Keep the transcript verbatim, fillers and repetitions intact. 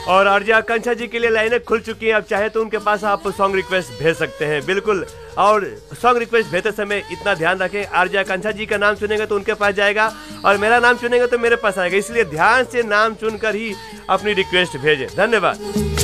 और आरजे आकांक्षा जी के लिए लाइनें खुल चुकी हैं। अब चाहे तो उनके पास आप सॉन्ग रिक्वेस्ट भेज सकते हैं। बिल्कुल, और सॉन्ग रिक्वेस्ट भेजते समय इतना ध्यान रखें, आरजे आकांक्षा जी का नाम चुनेंगे तो उनके पास जाएगा और मेरा नाम चुनेंगे तो मेरे पास आएगा, इसलिए ध्यान से नाम चुनकर ही अपनी रिक्वेस्ट भेजें। धन्यवाद।